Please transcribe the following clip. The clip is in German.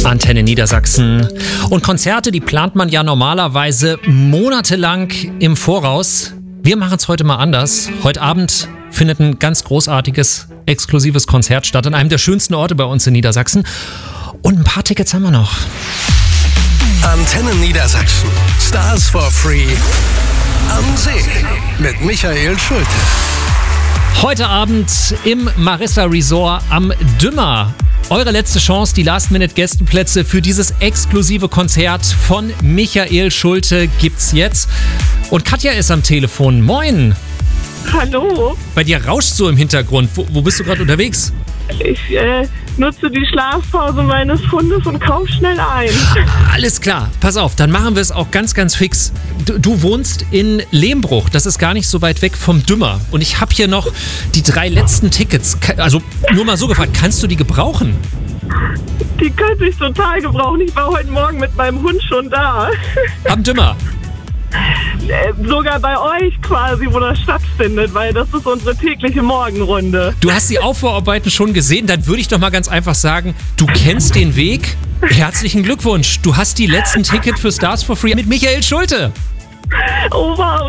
Antenne Niedersachsen. Und Konzerte, die plant man ja normalerweise monatelang im Voraus. Wir machen es heute mal anders. Heute Abend findet ein ganz großartiges, exklusives Konzert statt an einem der schönsten Orte bei uns in Niedersachsen. Und ein paar Tickets haben wir noch. Antenne Niedersachsen. Stars for Free. Am See. Mit Michael Schulte. Heute Abend im Marissa Resort am Dümmer. Eure letzte Chance, die Last-Minute-Gästeplätze für dieses exklusive Konzert von Michael Schulte gibt's jetzt. Und Katja ist am Telefon. Moin! Hallo, Bei dir rauscht so im Hintergrund. Wo bist du gerade unterwegs? ich nutze die Schlafpause meines Hundes und kaufe schnell ein. Alles klar, pass auf, dann machen wir es auch ganz, ganz fix. Du wohnst in Lehmbruch, das ist gar nicht so weit weg vom Dümmer. Und ich habe hier noch die 3 letzten Tickets. Also nur mal so gefragt, kannst du die gebrauchen? Die könnte ich total gebrauchen. Ich war heute Morgen mit meinem Hund schon da. Am Dümmer. Sogar bei euch quasi, wo das stattfindet, weil das ist unsere tägliche Morgenrunde. Du hast die Aufbauarbeiten schon gesehen, dann würde ich doch mal ganz einfach sagen, du kennst den Weg. Herzlichen Glückwunsch, du hast die letzten Tickets für Stars for Free mit Michael Schulte. Oh wow.